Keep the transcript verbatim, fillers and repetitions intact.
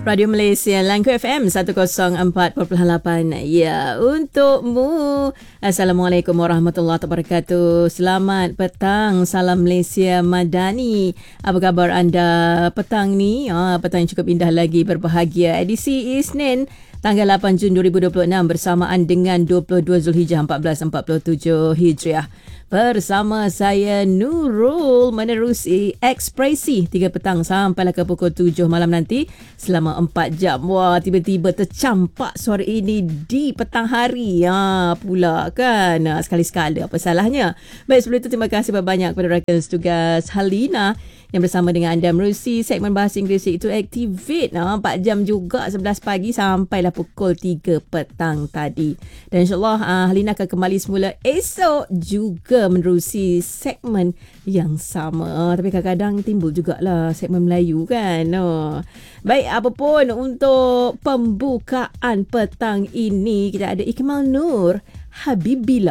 Radio Malaysia Langko F M seratus empat perpuluhan lapan. Ya, untukmu. Assalamualaikum warahmatullahi wabarakatuh. Selamat petang. Salam Malaysia Madani. Apa khabar anda petang ni? Ah, petang yang cukup indah lagi, berbahagia. Edisi Isnin tanggal lapan Jun dua ribu dua puluh enam bersamaan dengan dua puluh dua Zulhijjah empat belas empat puluh tujuh Hijriah. Bersama saya Nurul menerusi Ekspresi tiga petang sampailah ke pukul tujuh malam nanti selama empat jam. Wah, tiba-tiba tercampak suara ini di petang hari ha, pula kan. Sekali-sekala, apa salahnya? Baik, sebelum itu terima kasih banyak kepada rakan tugas Halina yang bersama dengan anda menerusi segmen bahasa Inggeris itu Activate ha, empat jam juga, sebelas pagi sampailah pukul tiga petang tadi. Dan insyaAllah uh, Halina akan kembali semula esok juga menerusi segmen yang sama. Uh, tapi kadang-kadang timbul jugalah segmen Melayu kan. Uh. Baik, apapun untuk pembukaan petang ini, kita ada Ikmal Nur Habibila.